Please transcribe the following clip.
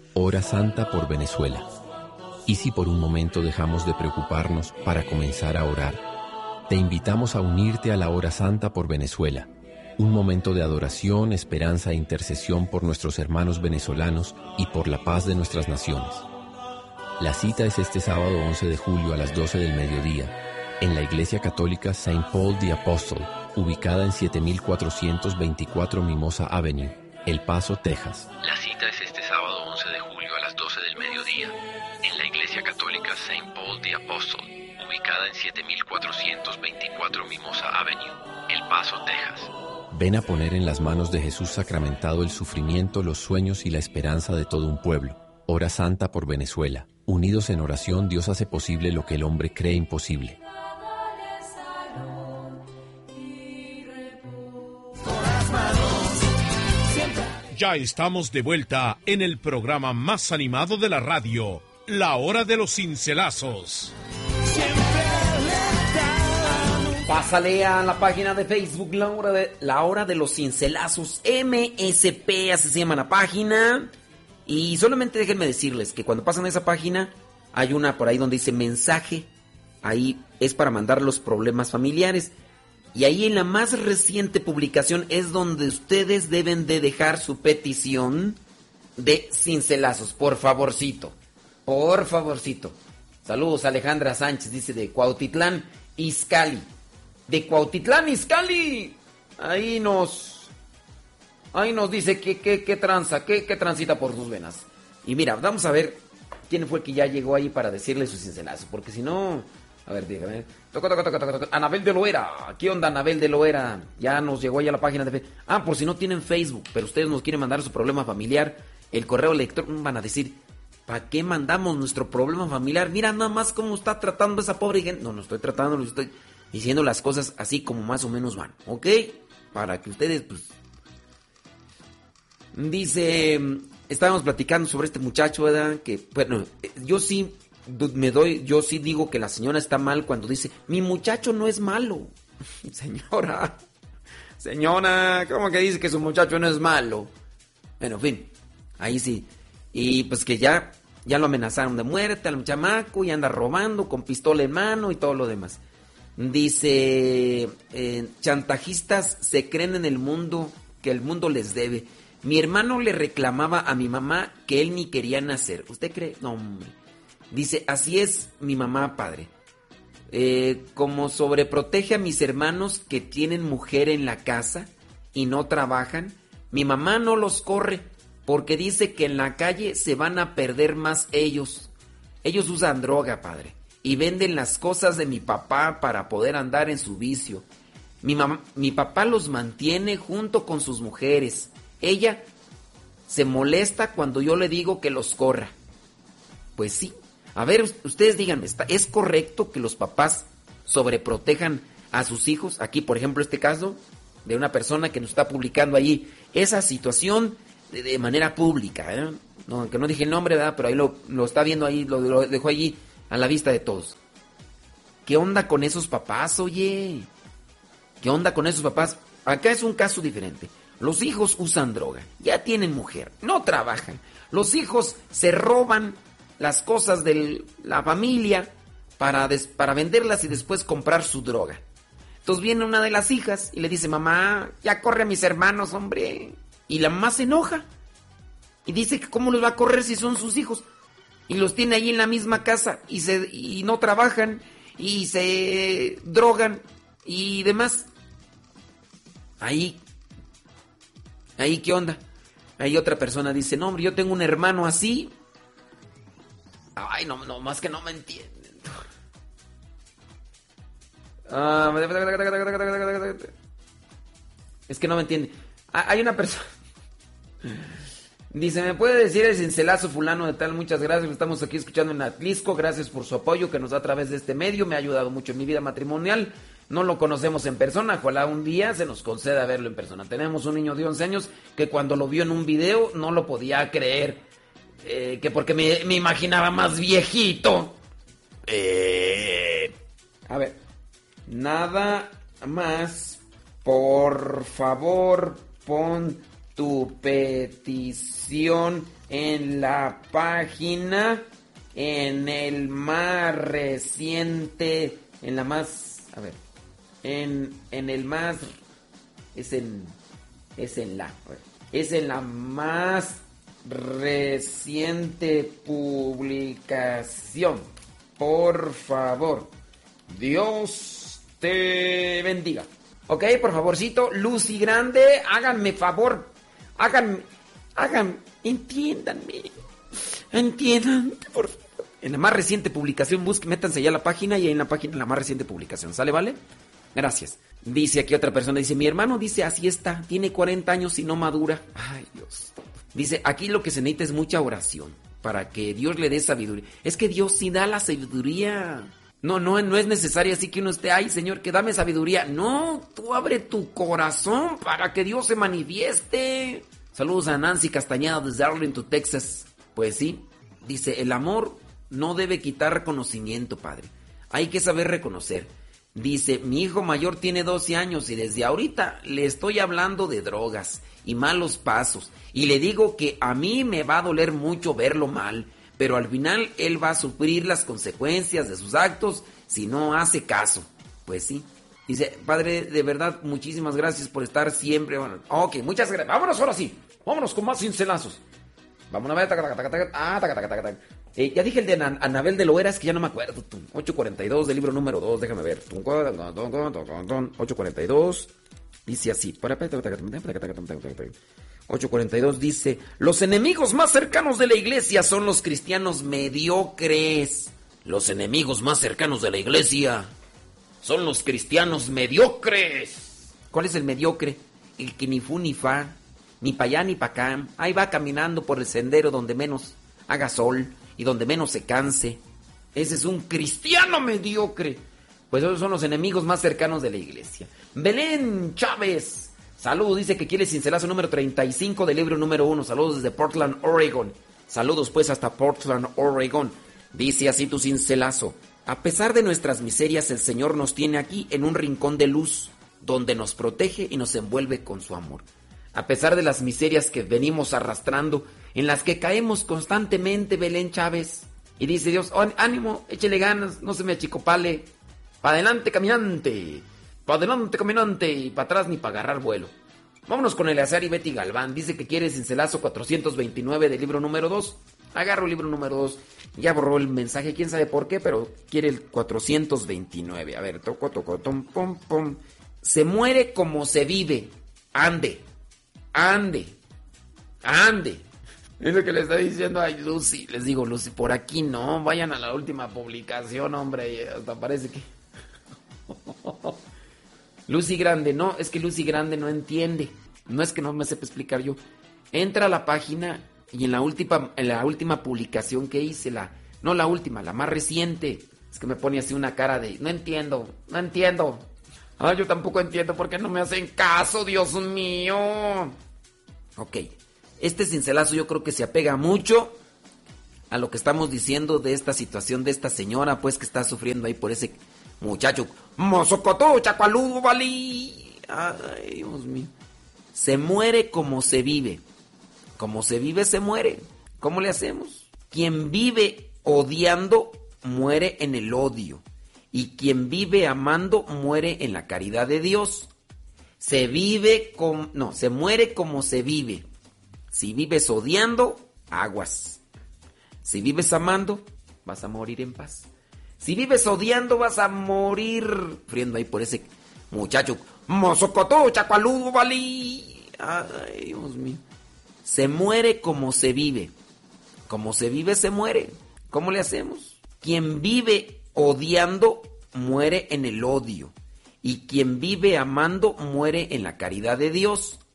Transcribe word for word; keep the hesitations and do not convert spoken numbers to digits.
Hora Santa por Venezuela. ¿Y si por un momento dejamos de preocuparnos para comenzar a orar? Te invitamos a unirte a la Hora Santa por Venezuela, un momento de adoración, esperanza e intercesión por nuestros hermanos venezolanos y por la paz de nuestras naciones. La cita es este sábado once de julio a las doce del mediodía, en la Iglesia Católica Saint Paul the Apostle, ubicada en siete mil cuatrocientos veinticuatro Mimosa Avenue, El Paso, Texas. La cita es este sábado once de julio a las doce del mediodía, en la Iglesia Católica Saint Paul the Apostle, ubicada en siete mil cuatrocientos veinticuatro Mimosa Avenue, El Paso, Texas. Ven a poner en las manos de Jesús sacramentado el sufrimiento, los sueños y la esperanza de todo un pueblo. Hora Santa por Venezuela. Unidos en oración, Dios hace posible lo que el hombre cree imposible. Ya estamos de vuelta en el programa más animado de la radio, La Hora de los Cincelazos. Pásale a la página de Facebook, La Hora de, la hora de los Cincelazos, M S P, así se llama la página. Y solamente déjenme decirles que cuando pasan a esa página, hay una por ahí donde dice mensaje. Ahí es para mandar los problemas familiares. Y ahí en la más reciente publicación es donde ustedes deben de dejar su petición de cincelazos, por favorcito, por favorcito. Saludos, Alejandra Sánchez, dice de Cuautitlán, Izcalli. De Cuautitlán, Izcalli. Ahí nos, ahí nos dice que, que, que tranza, que, que transita por sus venas. Y mira, vamos a ver quién fue el que ya llegó ahí para decirle su cincelazo, porque si no... A ver, dígame. Toca, toca, toca, toca, toca. Anabel de Loera. ¿Qué onda, Anabel de Loera? Ya nos llegó ya la página de Facebook. Ah, por si no tienen Facebook, pero ustedes nos quieren mandar su problema familiar, el correo electrónico, van a decir, ¿para qué mandamos nuestro problema familiar? Mira nada más cómo está tratando esa pobre gente. No, no estoy tratando, no estoy diciendo las cosas así como más o menos van, ¿ok? Para que ustedes, pues... Dice, estábamos platicando sobre este muchacho, ¿verdad? Que, bueno, yo sí... me doy, yo sí digo que la señora está mal cuando dice, mi muchacho no es malo. Señora, señora, ¿cómo que dice que su muchacho no es malo? Bueno, en fin, ahí sí. Y pues que ya, ya lo amenazaron de muerte al chamaco y anda robando con pistola en mano y todo lo demás. Dice, eh, chantajistas se creen en el mundo, que el mundo les debe. Mi hermano le reclamaba a mi mamá que él ni quería nacer. ¿Usted cree? No, hombre. Dice, así es mi mamá, padre. Eh, como sobreprotege a mis hermanos que tienen mujer en la casa y no trabajan, mi mamá no los corre porque dice que en la calle se van a perder más ellos. Ellos usan droga, padre, y venden las cosas de mi papá para poder andar en su vicio. Mi, mam- mi papá los mantiene junto con sus mujeres. Ella se molesta cuando yo le digo que los corra. Pues sí. A ver, ustedes díganme, ¿es correcto que los papás sobreprotejan a sus hijos? Aquí, por ejemplo, este caso de una persona que nos está publicando allí esa situación de, de manera pública, ¿eh? No, que no dije el nombre, ¿verdad? Pero ahí lo, lo está viendo ahí, lo, lo dejó allí a la vista de todos. ¿Qué onda con esos papás, oye? ¿Qué onda con esos papás? Acá es un caso diferente. Los hijos usan droga, ya tienen mujer, no trabajan. Los hijos se roban las cosas de la familia para, des, para venderlas y después comprar su droga. Entonces viene una de las hijas y le dice, mamá, ya corre a mis hermanos, hombre. Y la mamá se enoja y dice que cómo los va a correr si son sus hijos. Y los tiene ahí en la misma casa y, se, y no trabajan y se drogan y demás. Ahí, ahí, ¿qué onda? Ahí otra persona dice, no, hombre, yo tengo un hermano así. Ay, no, no, más que no me entienden. Ah, es que no me entienden. Ah, hay una persona. Dice, ¿me puede decir el cincelazo fulano de tal? Muchas gracias, estamos aquí escuchando en Atlisco. Gracias por su apoyo que nos da a través de este medio. Me ha ayudado mucho en mi vida matrimonial. No lo conocemos en persona, ojalá un día se nos conceda verlo en persona. Tenemos un niño de once años que cuando lo vio en un video no lo podía creer. Eh, que porque me, me imaginaba más viejito. Eh, a ver, nada más, por favor, pon tu petición en la página, en el más reciente, en la más, a ver, en, en el más, es en, es en la, a ver, es en la más reciente publicación. Por favor, Dios te bendiga. Ok, por favorcito, Lucy Grande, háganme favor, háganme, hagan, entiéndanme, entiendan, por favor. En la más reciente publicación, busquen, métanse ya a la página y ahí en la página, en la más reciente publicación, ¿sale, vale? Gracias. Dice aquí otra persona, dice, mi hermano dice, así está, tiene cuarenta años y no madura. Ay, Dios. Dice, aquí lo que se necesita es mucha oración para que Dios le dé sabiduría. Es que Dios sí da la sabiduría. No, no, no es necesario así que uno esté, ay, Señor, que dame sabiduría. No, tú abre tu corazón para que Dios se manifieste. Saludos a Nancy Castañeda desde Arlington, Texas. Pues sí, dice, el amor no debe quitar conocimiento, padre. Hay que saber reconocer. Dice, mi hijo mayor tiene doce años y desde ahorita le estoy hablando de drogas y malos pasos. Y le digo que a mí me va a doler mucho verlo mal, pero al final él va a sufrir las consecuencias de sus actos si no hace caso. Pues sí. Dice, padre, de verdad, muchísimas gracias por estar siempre. Bueno, ok, muchas gracias. Vámonos ahora sí. Vámonos con más cincelazos. Vamos a ver. Taca, taca, taca, taca. Ah, taca, taca, taca, taca. Eh, ya dije el de An- Anabel de Loera, es que ya no me acuerdo. ocho cuarenta y dos del libro número dos, déjame ver. ocho cuarenta y dos dice así. ocho cuarenta y dos dice, los enemigos más cercanos de la iglesia son los cristianos mediocres. Los enemigos más cercanos de la iglesia son los cristianos mediocres. ¿Cuál es el mediocre? El que ni fu ni fa, ni pa' allá ni pa' acá. Ahí va caminando por el sendero donde menos haga sol y donde menos se canse. Ese es un cristiano mediocre. Pues esos son los enemigos más cercanos de la iglesia. Belén Chávez, saludos, dice que quiere cincelazo número treinta y cinco del libro número uno. Saludos desde Portland, Oregon. Saludos pues hasta Portland, Oregon. Dice así tu cincelazo. A pesar de nuestras miserias, el Señor nos tiene aquí en un rincón de luz, donde nos protege y nos envuelve con su amor. A pesar de las miserias que venimos arrastrando, en las que caemos constantemente, Belén Chávez. Y dice Dios, oh, ánimo, échele ganas, no se me achicopale. Pa' adelante, caminante. Pa' adelante, caminante. Y pa' atrás ni pa' agarrar vuelo. Vámonos con Eleazar y Betty Galván. Dice que quiere cincelazo cuatrocientos veintinueve del libro número dos. Agarro el libro número dos. Ya borró el mensaje, quién sabe por qué, pero quiere el cuatrocientos veintinueve. A ver, toco, toco, tom, pom, pom. Se muere como se vive. Ande. Ande. Ande. Es lo que le está diciendo a Lucy. Les digo, Lucy, por aquí no. Vayan a la última publicación, hombre. Hasta parece que... Lucy Grande, no, es que Lucy Grande no entiende. No es que no me sepa explicar yo. Entra a la página y en la última, en la última publicación que hice, la, no la última, la más reciente. Es que me pone así una cara de, no entiendo, no entiendo. Ah, yo tampoco entiendo por qué no me hacen caso, Dios mío. Ok, este cincelazo yo creo que se apega mucho a lo que estamos diciendo de esta situación de esta señora, pues que está sufriendo ahí por ese muchacho. Mosocotó, chacualú, valí. Ay, Dios mío. Se muere como se vive. Como se vive, se muere. ¿Cómo le hacemos? Quien vive odiando, muere en el odio. Y quien vive amando, muere en la caridad de Dios. Se vive como... No, se muere como se vive. Si vives odiando, aguas. Si vives amando, vas a morir en paz. Si vives odiando, vas a morir friendo ahí por ese muchacho. Mosocotó, chacualú, valí. Ay, Dios mío. Se muere como se vive. Como se vive, se muere. ¿Cómo le hacemos? Quien vive odiando, muere en el odio. Y quien vive amando, muere en la caridad de Dios.